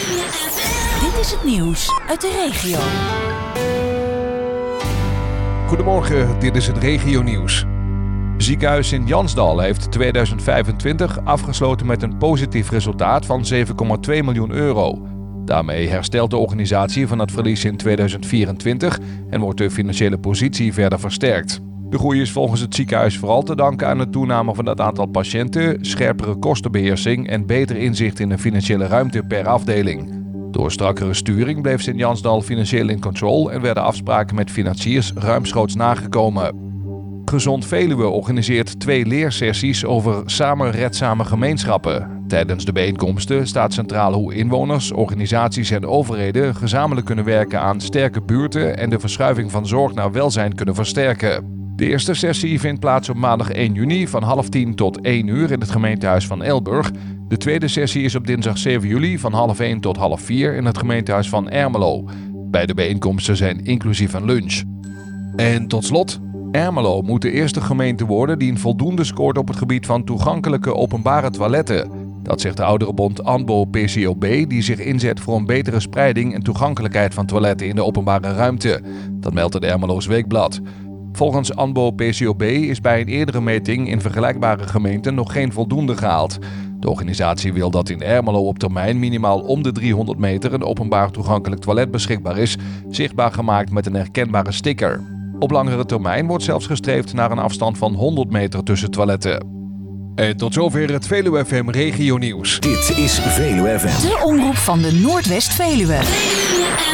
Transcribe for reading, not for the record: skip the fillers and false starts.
Dit is het nieuws uit de regio. Goedemorgen, dit is het regionieuws. Ziekenhuis in Jansdal heeft 2025 afgesloten met een positief resultaat van €7,2 miljoen. Daarmee herstelt de organisatie van het verlies in 2024 en wordt de financiële positie verder versterkt. De groei is volgens het ziekenhuis vooral te danken aan de toename van het aantal patiënten, scherpere kostenbeheersing en beter inzicht in de financiële ruimte per afdeling. Door strakkere sturing bleef Sint-Jansdal financieel in control en werden afspraken met financiers ruimschoots nagekomen. Gezond Veluwe organiseert 2 leersessies over samenredzame gemeenschappen. Tijdens de bijeenkomsten staat centraal hoe inwoners, organisaties en overheden gezamenlijk kunnen werken aan sterke buurten en de verschuiving van zorg naar welzijn kunnen versterken. De eerste sessie vindt plaats op maandag 1 juni van 9:30 tot 1 uur in het gemeentehuis van Elburg. De tweede sessie is op dinsdag 7 juli van 12:30 tot 15:30 in het gemeentehuis van Ermelo. Beide bijeenkomsten zijn inclusief een lunch. En tot slot, Ermelo moet de eerste gemeente worden die een voldoende scoort op het gebied van toegankelijke openbare toiletten. Dat zegt de ouderenbond ANBO-PCOB, die zich inzet voor een betere spreiding en toegankelijkheid van toiletten in de openbare ruimte. Dat meldt het Ermeloos Weekblad. Volgens ANBO-PCOB is bij een eerdere meting in vergelijkbare gemeenten nog geen voldoende gehaald. De organisatie wil dat in Ermelo op termijn minimaal om de 300 meter een openbaar toegankelijk toilet beschikbaar is, zichtbaar gemaakt met een herkenbare sticker. Op langere termijn wordt zelfs gestreefd naar een afstand van 100 meter tussen toiletten. En tot zover het Veluwe FM Regionieuws. Dit is Veluwe FM. De omroep van de Noordwest-Veluwe.